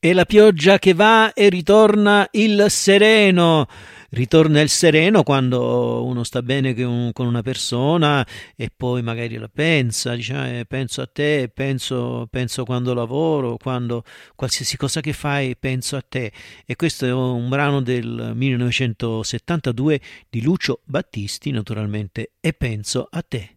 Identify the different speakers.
Speaker 1: E la pioggia che va e ritorna il sereno. Ritorna il sereno quando uno sta bene con una persona e poi magari la pensa, dice penso a te, penso quando lavoro, quando qualsiasi cosa che fai, penso a te. E questo è un brano del 1972 di Lucio Battisti, naturalmente, e penso a te.